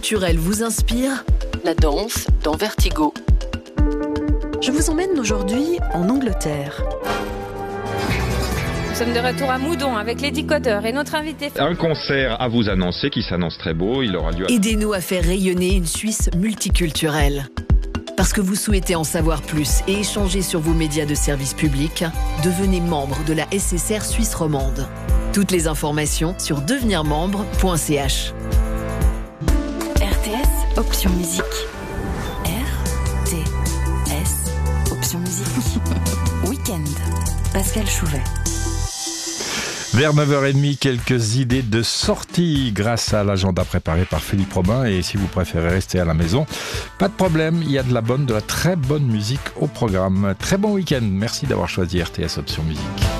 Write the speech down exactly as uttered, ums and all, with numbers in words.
culturelle vous inspire, La danse dans Vertigo. je vous emmène aujourd'hui en Angleterre. Nous sommes de retour à Moudon avec les décodeurs et notre invité. Un concert à vous annoncer qui s'annonce très beau, il aura lieu à... Aidez-nous à faire rayonner une Suisse multiculturelle. Parce que vous souhaitez en savoir plus et échanger sur vos médias de service public, devenez membre de la S S R Suisse romande. Toutes les informations sur devenir membre point c h. R T S, option musique. R T S, option musique. Week-end, Pascal Chouvet. Vers neuf heures trente, quelques idées de sortie grâce à l'agenda préparé par Philippe Robin. Et si vous préférez rester à la maison, pas de problème, il y a de la bonne, de la très bonne musique au programme. Très bon week-end, merci d'avoir choisi R T S Option Musique.